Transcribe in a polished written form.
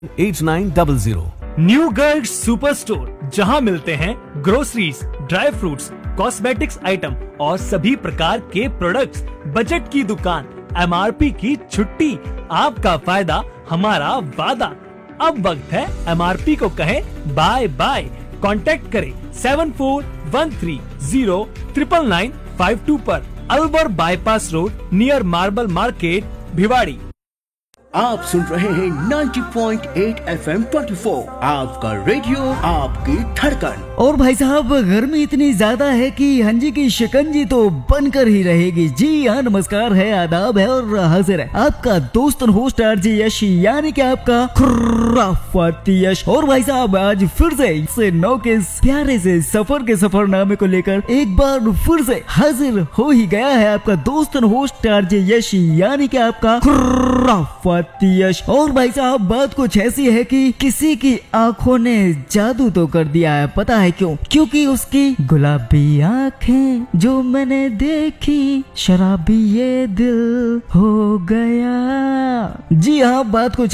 8900। New Garg super store, जहां मिलते हैं groceries, dry fruits, cosmetics item और सभी प्रकार के प्रोडक्ट्स। बजट की दुकान, MRP की छुट्टी, आपका फायदा हमारा वादा। अब वक्त है MRP को कहें बाय बाय। कांटेक्ट करें 7413099952 पर, Alwar bypass road near marble market, Bhiwadi. आप सुन रहे हैं 90.8 FM 24, आपका रेडियो, आपकी धड़कन। और भाई साहब, गर्मी इतनी ज्यादा है कि हंजी की शिकंजी तो बनकर ही रहेगी। जी हाँ, नमस्कार है, आदाब है और हाजिर है आपका दोस्त होस्ट आरजे यश, यानी कि आपका खुराफाती यश। और भाई साहब, आज फिर से 9 के प्यारे से सफर के सफरनामे को लेकर एक बार फिर से हाजिर हो ही गया है आपका दोस्त होस्ट आरजे यश, यानी कि आपका खुराफाती यश। और भाई साहब, बात कुछ ऐसी है कि किसी की आंखों ने जादू तो कर दिया है। पता है क्यों? क्योंकि उसकी गुलाबी आंखें जो मैंने देखी, शराबी ये दिल हो गया। जी हाँ, बात कुछ